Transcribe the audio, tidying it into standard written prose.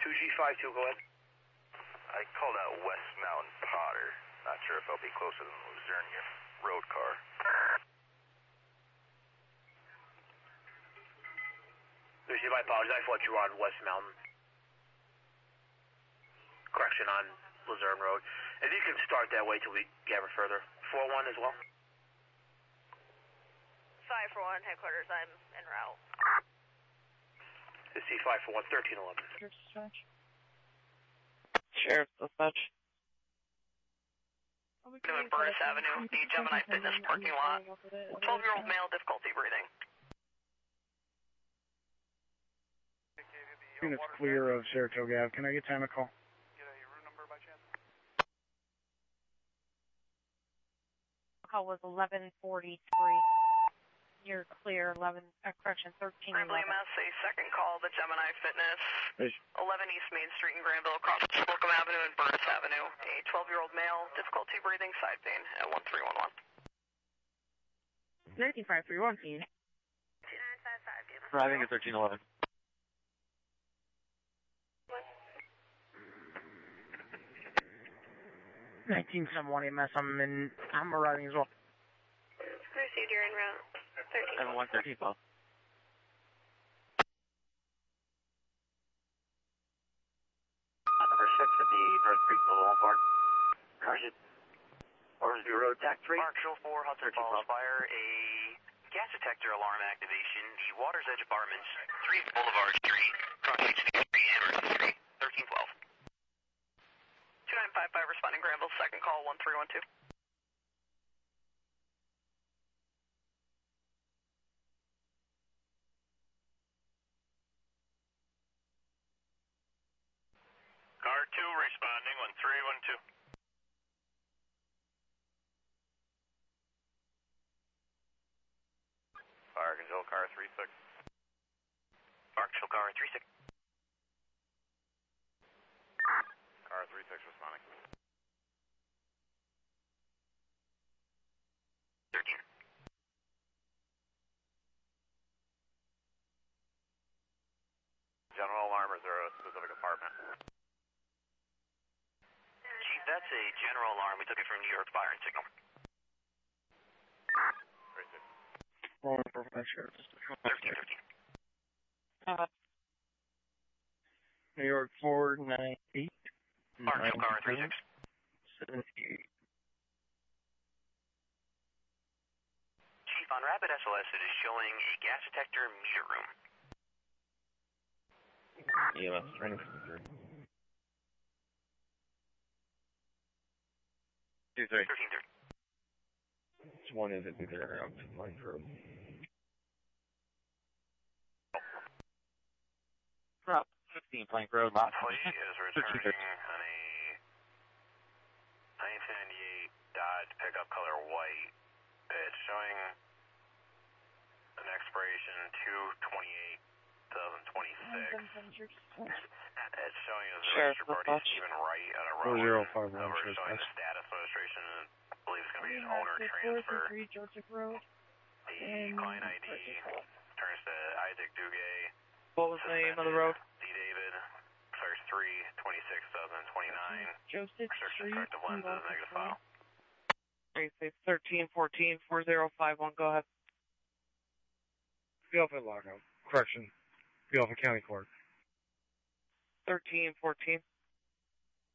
2G52, go ahead. I called out West Mountain Potter. Not sure if I'll be closer than Luzerne road car. Lucy, I apologize. I thought you were on West Mountain. Correction, on Luzerne Road. If you can start that way till we get further. 4-1 as well. 541, headquarters, I'm en route. This is C541, 1311. Sheriff's dispatch. Sheriff's dispatch. Doing Burris Avenue, the Gemini Fitness parking lot. 12-year-old male, difficulty breathing. Unit's clear of Saratoga Ave. Can I get time to call? Get a room number by chance? Call was 1143. You're clear, correction, 1311. Granville EMS, a second call, the Gemini Fitness. 11 East Main Street in Granville, across Slocum Avenue and Burris Avenue. A 12-year-old male, difficulty breathing, side pain at 1311. 19531, team. 2955, Driving at 1311. What? 1971 EMS, I'm arriving as well. Received, you're en route. 7113, Paul. Number 6 at the North Creek Boulevard Park. Carson. Orange Road, TAC 3. Park 4, Hudson Falls Fire, a gas detector alarm activation. The Water's Edge Apartments, 3 Boulevard Street, across Street and Mercy Street, 1312. 2955, responding Granville, second call, 1312. Car 2 responding, 1312. Fire control, car 36. Fire control, car 36. Car 36 responding. 13. General alarm, or is there a specific apartment? Chief, that's a general alarm. We took it from New York Fire and Signal. 36. Rolling for my sheriff. 1313. New York 498. Fire control, car 36. 78. Chief, on Rapid SOS, it is showing a gas detector meter room. EMS, training 53. 23. 1330. It's 153 around Plank Road. Drop 15 Plank Road, lot Fleet is returning on a 1998 Dodge pickup color white. It's showing an expiration 2/28/2026. It's showing as the register party is even right on a road. 4051. We're showing the status registration. I believe it's going to be an owner transfer. Joseph Road. The client ID turns to Isaac Duguay. What was the name of the road? D. David, Clerks 3, 26/2029. Joseph Street. Corrective lenses, negative file. 1314 4051, go ahead. Guilford Lockout. Correction. Guilford County Court. 1314.